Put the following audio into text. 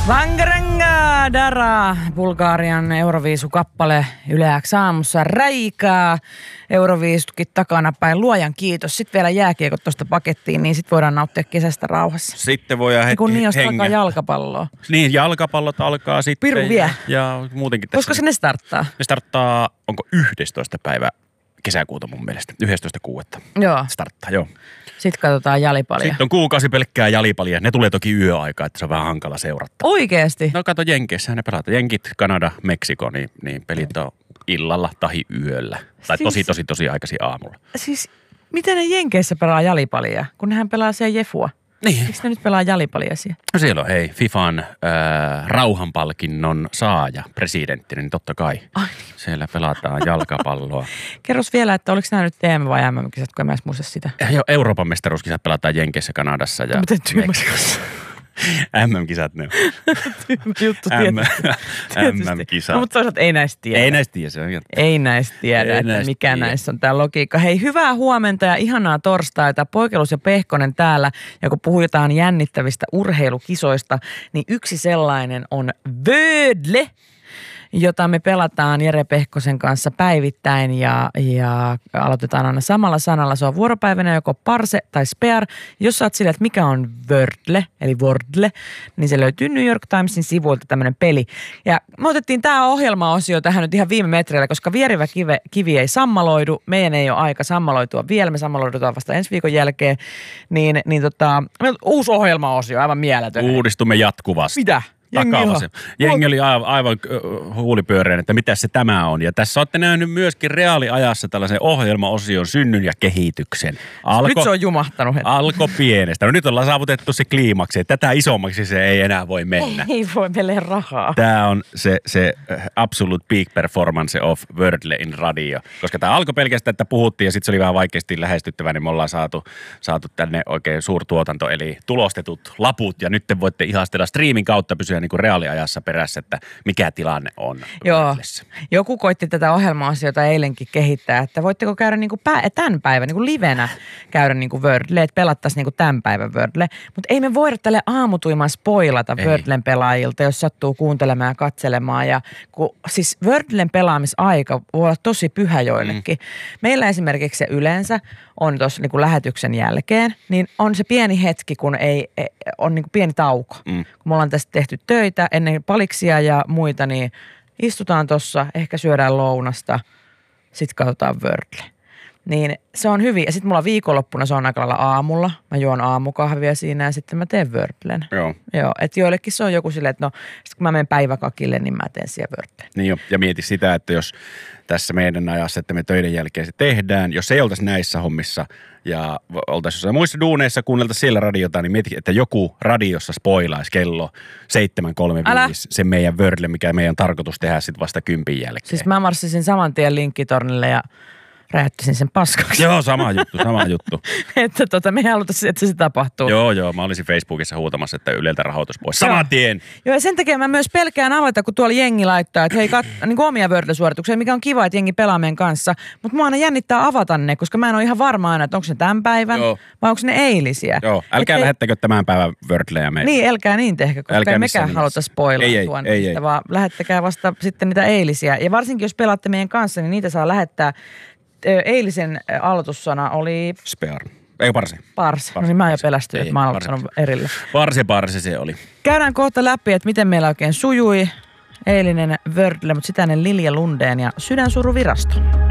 Vangarenga Dara, Bulgarian Euroviisu-kappale Yle X aamussa räikää. Euroviisukin takana päin. Luojan kiitos. Sitten vielä jääkiekot tuosta pakettiin, niin sitten voidaan nauttia kesästä rauhassa. Sitten voidaan kun niin, jos alkaa jalkapalloa. Niin, jalkapallot alkaa sitten. Piru vie. Ja muutenkin tässä. Koska se ne starttaa? Ne starttaa, onko 11. päivä kesäkuuta mun mielestä. 11.6. Joo. Starttaa, joo. Sitten katsotaan jalipalia. Sitten on kuukausi pelkkää jalipalia. Ne tulee toki yöaikaa, että se on vähän hankala seurata. Oikeesti? No kato, Jenkeissä ne pelataan. Jenkit, Kanada, Meksiko, niin pelit on illalla tai yöllä. Tai tosi aikaisin aamulla. Siis miten ne Jenkeissä pelaa jalipalia, kun nehän pelaa siellä Jefua? Niin. Miksi ne nyt pelaa jalipalia siellä? No siellä on hei, FIFAn rauhanpalkinnon saaja, presidentti, niin totta kai. Ai. Siellä pelataan jalkapalloa. Kerros vielä, että oliko nämä nyt EM vai MM-kisat, kun en mä edes muista sitä. Joo, Euroopan mestaruuskisat pelataan Jenkeissä, Kanadassa ja Meksikossa. MM-kisat ne on. Tyhmä juttu tietysti. MM-kisat. No, mutta toisaalta ei näistä tiedä. Ei näistä tiedä, se on Ei näistä tiedä, että mikä näissä on tämä logiikka. Hei, hyvää huomenta ja ihanaa torstaita. Poikelus ja Pehkonen täällä. Ja kun puhutaan jännittävistä urheilukisoista, niin yksi sellainen on Vödle, jota me pelataan Jere Pehkosen kanssa päivittäin ja aloitetaan aina samalla sanalla. Se on vuoropäivänä joko parse tai spear. Jos sä oot sillä, että mikä on Wordle, eli Wordle, niin se löytyy New York Timesin sivuilta tämmöinen peli. Ja me otettiin tämä ohjelmaosio tähän nyt ihan viime metreillä, koska vierivä kivi ei sammaloidu. Meidän ei ole aika sammaloitua vielä, me sammaloudutaan vasta ensi viikon jälkeen. Uusi ohjelmaosio, aivan mieletön. Uudistumme jatkuvasti. Mitä? Jengi oli aivan huulipyöreän, että mitä se tämä on. Ja tässä olette nähnyt myöskin reaaliajassa tällaisen ohjelmaosion synnyn ja kehityksen. Nyt se on jumahtanut. Alkoi pienestä. No nyt ollaan saavutettu se kliimaksi. Tätä isommaksi se ei enää voi mennä. Ei voi meille rahaa. Tämä on se absolute peak performance of Wordle in radio. Koska tämä alkoi pelkästään, että puhuttiin ja sitten se oli vähän vaikeasti lähestyttävä, niin me ollaan saatu tänne oikein suurtuotanto, eli tulostetut laput. Ja nyt te voitte ihastella striimin kautta pysyä niin kuin reaaliajassa perässä, että mikä tilanne on. Joo. Joku koitti tätä ohjelma-asiota eilenkin kehittää, että voitteko käydä niin kuin tämän päivän niin kuin livenä käydä niin kuin Wordle, että pelattaisiin niin kuin tämän päivän Wordle. Mutta ei me voida tälle aamutuimaan spoilata Wordlen pelaajilta, jos sattuu kuuntelemaan ja katselemaan. Ja siis Wordlen pelaamisaika voi olla tosi pyhä joillekin. Meillä esimerkiksi se yleensä on tuossa niin kuin lähetyksen jälkeen, niin on se pieni hetki, kun on niin kuin pieni tauko. Kun me ollaan tästä tehty töitä ennen paliksia ja muita, niin istutaan tuossa, ehkä syödään lounasta, sitten katsotaan Wordle. Niin se on hyvin. Ja sitten mulla viikonloppuna se on aika lailla aamulla. Mä juon aamukahvia siinä ja sitten mä teen Wordlen. Joo. Että joillekin se on joku silleen, että no sit kun mä menen päiväkakille, niin mä teen siellä Wordlen. Niin jo. Ja mieti sitä, että jos tässä meidän ajassa, että me töiden jälkeen se tehdään, jos ei oltaisi näissä hommissa ja oltaisiin jossain muissa duuneissa, kuunneltaisiin siellä radiota, niin mieti, että joku radiossa spoilaisi kello 7.35 se meidän Wordle, mikä meidän on tarkoitus tehdä sitten vasta 10 jälkeen. Siis mä marssisin saman tien linkkitornille ja räjähtisin sen paskaksi. Joo, sama juttu. Että me ei haluta, että se tapahtuu. Joo, mä olisin Facebookissa huutamassa, että Yleltä rahoitus pois. Saman tien! Joo, ja sen takia mä myös pelkään avata, kun tuolla jengi laittaa, että hei, niin omia Wordle-suorituksia, mikä on kiva, että jengi pelaa meidän kanssa. Mutta mua aina jännittää avata ne, koska mä en ole ihan varma aina, että onko ne tämän päivän vai onko ne eilisiä. Joo, älkää lähettäkö tämän päivän Wordleja meille. Niin, älkää niin tehkö, koska ei mekään haluta spoilaa niistä, vaan lähettäkää vasta sitten niitä eilisiä. Ja varsinkin, jos pelaatte meidän kanssa, niin niitä saa lähettää. Eilisen aloitussana oli Spear. Ei parse. No niin mä oon jo pelästynyt, että mä oon aloittanut erille. Parse se oli. Käydään kohta läpi, että miten meillä oikein sujui eilinen Wordle, mutta sitä ennen Lilja Lundeen ja Sydänsuruvirasto.